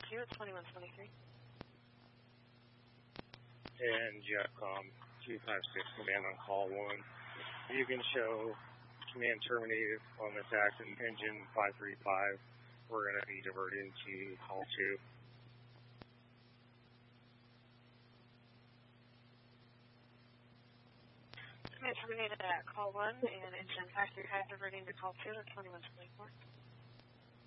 2 at 2123. And JetCom 256 command on call 1. You can show command terminated on attack and engine 535. We're going to be diverted to call 2. Command terminated at call 1 and engine 535 diverting to call 2 at 2124.